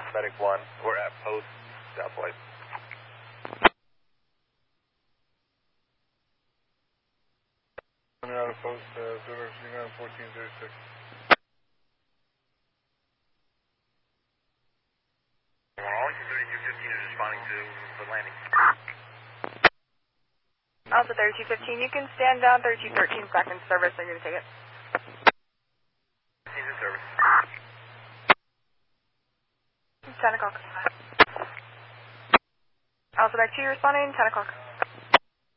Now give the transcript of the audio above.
Medic 1, we're at post Southlight. Coming out of post, Silver 1436. Alpha 3215 is responding to the landing. Alpha 3215, you can stand down. 3213 is back in service. I'm going to take it. He's in service. 10 o'clock. Alpha back 2, responding, 10 o'clock.